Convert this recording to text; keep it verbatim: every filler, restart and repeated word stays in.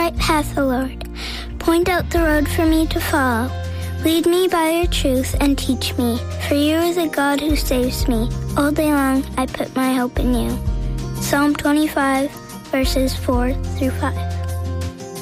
right path, O Lord. Point out the road for me to follow. Lead me by your truth and teach me, for you are the God who saves me. All day long I put my hope in you. Psalm twenty-five, verses four through five.